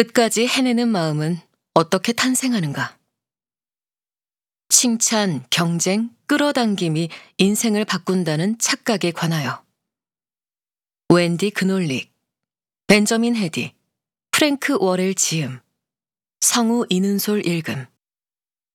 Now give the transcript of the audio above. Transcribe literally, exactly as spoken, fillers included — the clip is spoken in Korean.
끝까지 해내는 마음은 어떻게 탄생하는가? 칭찬, 경쟁, 끌어당김이 인생을 바꾼다는 착각에 관하여. 웬디 그놀릭, 벤저민 헤디, 프랭크 워렐 지음, 성우 이는솔 읽음.